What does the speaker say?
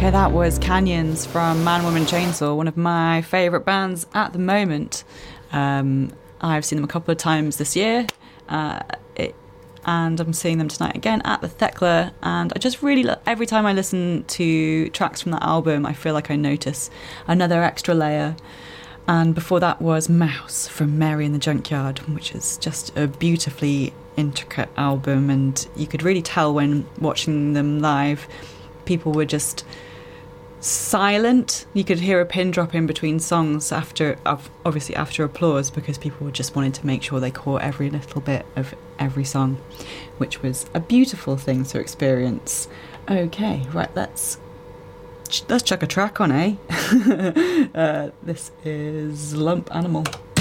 Okay, that was Canyons from Man Woman Chainsaw, one of my favourite bands at the moment. I've seen them a couple of times this year, and I'm seeing them tonight again at the Thekla, and I just really, every time I listen to tracks from that album, I feel like I notice another extra layer. And before that was Mouse from Mary in the Junkyard, which is just a beautifully intricate album, and you could really tell when watching them live, people were just silent. You could hear a pin drop in between songs obviously after applause, because people just wanted to make sure they caught every little bit of every song, which was a beautiful thing to experience. Okay, right, let's chuck a track on, eh? This is Lump Animal.